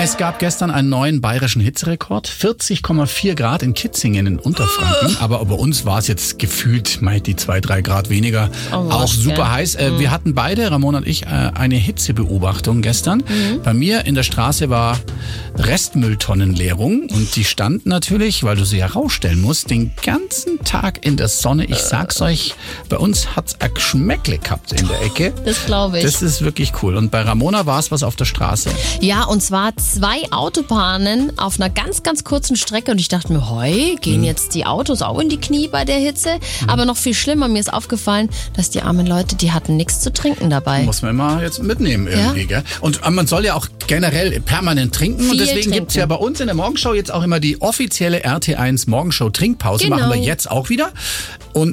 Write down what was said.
Es gab gestern einen neuen bayerischen Hitzerekord. 40,4 Grad in Kitzingen in Unterfranken. Aber bei uns war es jetzt gefühlt die 2-3 Grad weniger. Auch super heiß. Wir hatten beide, Ramona und ich, eine Hitzebeobachtung gestern. Bei mir in der Straße war Restmülltonnenleerung. Und die stand natürlich, weil du sie ja rausstellen musst, den ganzen Tag in der Sonne. Ich sag's euch, bei uns hat's ein Geschmäckle gehabt in der Ecke. Das glaube ich. Das ist wirklich cool. Und bei Ramona war es was auf der Straße. Ja, und zwar 2 Autobahnen auf einer ganz, ganz kurzen Strecke. Und ich dachte mir, gehen jetzt die Autos auch in die Knie bei der Hitze? Aber noch viel schlimmer, mir ist aufgefallen, dass die armen Leute, die hatten nichts zu trinken dabei. Muss man immer jetzt mitnehmen irgendwie, gell? Und man soll ja auch generell permanent trinken. Und deswegen gibt es ja bei uns in der Morgenshow jetzt auch immer die offizielle RT1 Morgenshow Trinkpause. Genau. Machen wir jetzt auch wieder. Und